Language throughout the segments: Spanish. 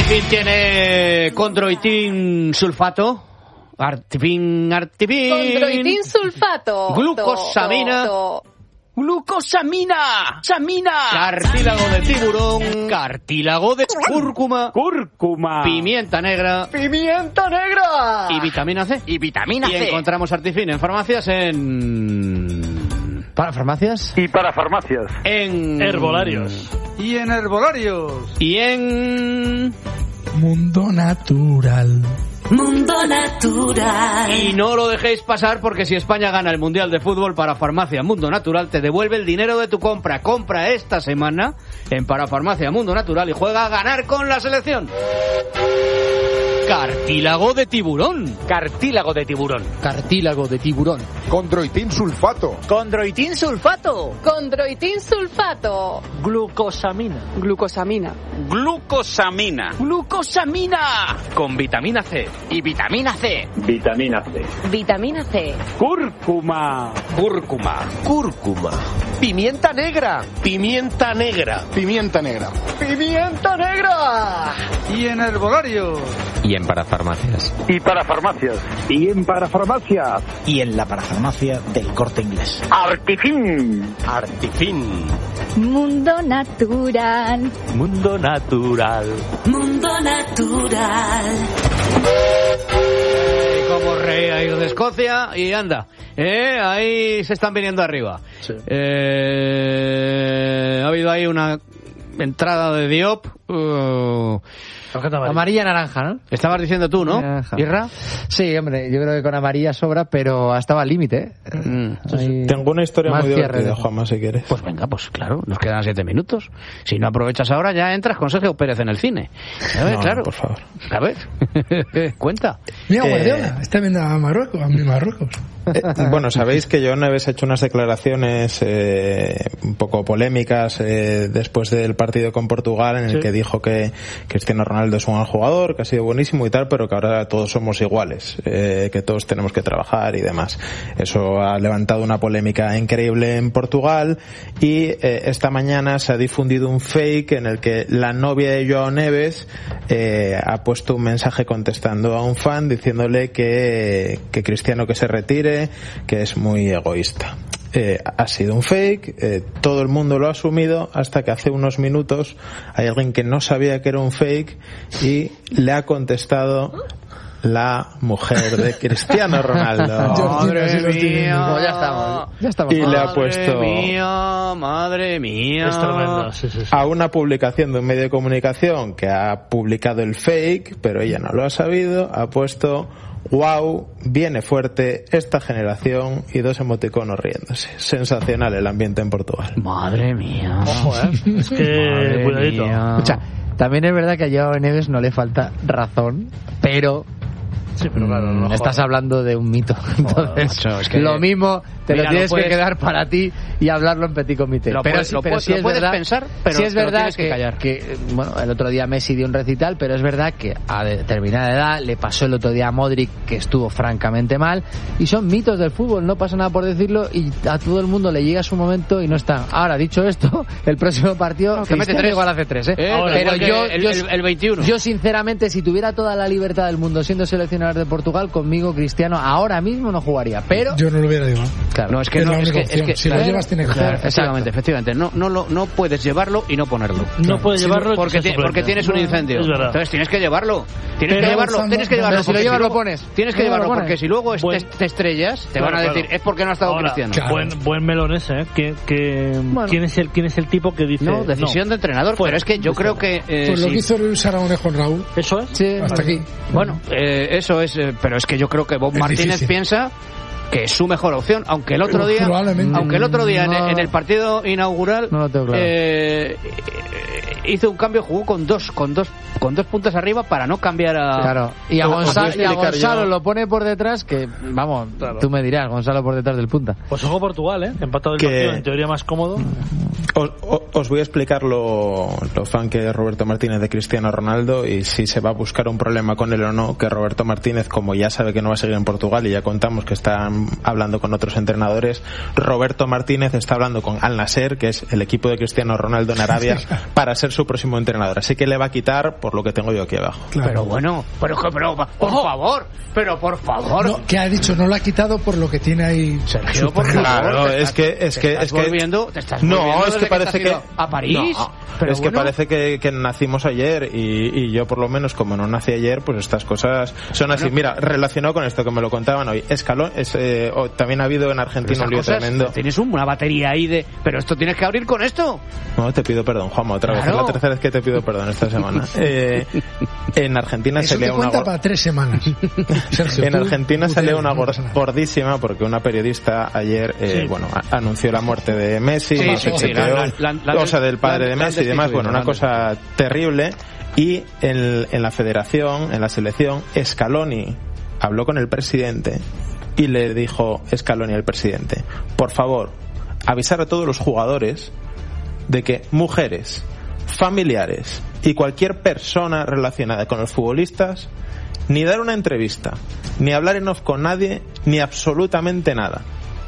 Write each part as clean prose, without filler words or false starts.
Artifin tiene condroitin sulfato. Artifin. Condroitin sulfato. Glucosamina. ¡Glucosamina! ¡Samina! Cartílago de tiburón. Cartílago de cúrcuma. ¡Cúrcuma! Pimienta negra. ¡Pimienta negra! Y vitamina C. Y vitamina Y C. encontramos Artifin en farmacias ¿Para farmacias? Y para farmacias. En herbolarios. Y en herbolarios. Y en Mundo Natural. Mundo Natural. Y no lo dejéis pasar, porque si España gana el Mundial de Fútbol, Parafarmacia Mundo Natural te devuelve el dinero de tu compra. Compra esta semana en Parafarmacia Mundo Natural y juega a ganar con la selección. Cartílago de tiburón. Cartílago de tiburón. Cartílago de tiburón. Condroitin sulfato. Condroitin sulfato. Condroitin sulfato. Glucosamina. Glucosamina. Glucosamina. Glucosamina. Con vitamina C. Y vitamina C. Vitamina C. Vitamina C. Cúrcuma. Cúrcuma. Cúrcuma. Pimienta negra. Pimienta negra. Pimienta negra. Pimienta negra. Y en herbolarios. Y en parafarmacias. Y para farmacias. Y en parafarmacias. Y en la parafarmacia del Corte Inglés. Artifin. Artifin. Mundo Natural. Mundo Natural. Mundo Natural. Como rey ha ido de Escocia y anda, ahí se están viniendo arriba. Sí. Ha habido ahí una entrada de Diop. Amarilla naranja, ¿no? Estabas diciendo tú, ¿no? Naranja. ¿Irra? Sí, hombre, yo creo que con amarilla sobra, pero estaba al límite. Tengo una historia muy divertida, cierre, Juanma, si quieres. Pues venga, pues claro, nos quedan 7 minutos. Si no aprovechas ahora, ya entras con Sergio Pérez en el cine. A ver, No, claro. por favor. A ver, cuenta. Mira, Guardiola, está viendo a Marruecos, Bueno, sabéis que John Neves ha hecho unas declaraciones un poco polémicas después del partido con Portugal, en el que dijo que Cristiano Ronaldo es un gran jugador, que ha sido buenísimo y tal, pero que ahora todos somos iguales, que todos tenemos que trabajar y demás. Eso ha levantado una polémica increíble en Portugal y esta mañana se ha difundido un fake en el que la novia de Joao Neves ha puesto un mensaje contestando a un fan diciéndole que Cristiano que se retire, que es muy egoísta. Ha sido un fake, todo el mundo lo ha asumido hasta que hace unos minutos hay alguien que no sabía que era un fake y le ha contestado la mujer de Cristiano Ronaldo. Madre mía. Pues ya estamos. Y le ha puesto Madre mía. Es tremendo, sí. a una publicación de un medio de comunicación que ha publicado el fake, pero ella no lo ha sabido, ha puesto: wow, viene fuerte esta generación, y 2 emoticonos riéndose. Sensacional el ambiente en Portugal. Madre mía. Ojo, es que cuidadito. Escucha, también es verdad que a Joao Neves no le falta razón, pero Sí, pero claro, no estás hablando de un mito. Entonces, macho, es que lo mismo te mira, lo tienes puedes... que quedar para ti y hablarlo en petit comité. Lo puedes verdad, pensar, pero sí es te lo verdad tienes que callar. que bueno, el otro día Messi dio un recital, pero es verdad que a determinada edad le pasó el otro día a Modric, que estuvo francamente mal, y son mitos del fútbol, no pasa nada por decirlo, y a todo el mundo le llega su momento y no está. Ahora, dicho esto, el próximo partido que mete 3. igual hace 3, Ahora, pero el 21. Yo sinceramente, si tuviera toda la libertad del mundo siendo seleccionador de Portugal, conmigo Cristiano ahora mismo no jugaría, pero yo no lo hubiera dicho. Claro. No, es que es no, la única es que opción. Si claro, lo llevas tiene que claro, jugar. efectivamente. No puedes llevarlo y no ponerlo. No puedes llevarlo porque tienes un incendio. Es verdad. Entonces tienes que llevarlo. Tienes que llevarlo. Pero si lo llevas lo pones. Tienes que llevarlo porque si luego te estrellas, te van a decir es porque no ha estado ahora, Cristiano. Claro. Buen melón ese, bueno. ¿Quién es el tipo que dice? No, decisión de entrenador, pero es que yo creo que pues lo que hizo Luis Aragonés con Raúl. Eso es. Sí, hasta aquí. Bueno, eso es, pero es que yo creo que Bob Martínez piensa que es su mejor opción, aunque el otro día en el partido inaugural no lo tengo claro. hizo un cambio, jugó con dos puntas arriba para no cambiar a... Claro, y a Gonzalo lo pone por detrás, que vamos, claro. Tú me dirás, Gonzalo por detrás del punta. Pues ojo Portugal, empatado el partido, en teoría más cómodo. Os voy a explicar lo fan que es Roberto Martínez de Cristiano Ronaldo, y si se va a buscar un problema con él o no, que Roberto Martínez, como ya sabe que no va a seguir en Portugal y ya contamos que está hablando con otros entrenadores. Roberto Martínez está hablando con Al Nassr, que es el equipo de Cristiano Ronaldo en Arabia, para ser su próximo entrenador. Así que le va a quitar por lo que tengo yo aquí abajo. Claro. Pero bueno, pero por favor. No, que ha dicho, no lo ha quitado por lo que tiene ahí. Sergio, por favor. Claro, te estás volviendo no, es que parece que a París. No, pero es que parece que nacimos ayer y yo por lo menos como no nací ayer, pues estas cosas son así. Mira, relacionado con esto que me lo contaban hoy, Escalón también ha habido en Argentina un lío tremendo. Tienes una batería ahí de, pero esto tienes que abrir con esto. No, te pido perdón, Juanma, otra vez. Es la tercera vez que te pido perdón esta semana. En Argentina eso se lea una para 3 semanas. Sergio, en Argentina salió una gordísima porque una periodista ayer anunció la muerte de Messi, del padre de Messi y demás, una cosa terrible. Y en la federación, en la selección, Scaloni habló con el presidente y le dijo Scaloni al presidente: por favor, avisar a todos los jugadores de que mujeres, familiares y cualquier persona relacionada con los futbolistas, ni dar una entrevista, ni hablar en off con nadie, ni absolutamente nada.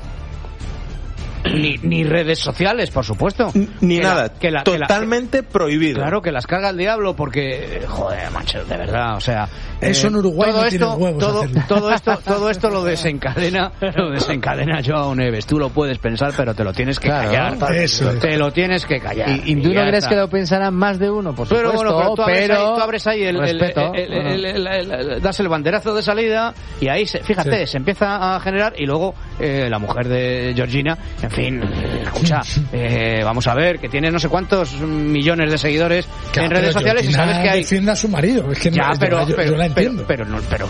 Ni redes sociales, por supuesto. Ni nada. Totalmente prohibido. Claro, que las carga el diablo porque, joder, macho, de verdad, o sea... Eso en Uruguay no tiene huevos. Todo esto lo desencadena Joao Neves. Tú lo puedes pensar, pero te lo tienes que callar. Te lo tienes que callar. ¿Y tú no crees que lo pensarán más de uno? Por supuesto, pero tú abres ahí das el banderazo de salida y ahí, fíjate, se empieza a generar y luego la mujer de Georgina, en fin, escucha, vamos a ver, que tiene no sé cuántos millones de seguidores en redes sociales y sabes que hay... defienda a su marido, es que ya, yo la entiendo. Pero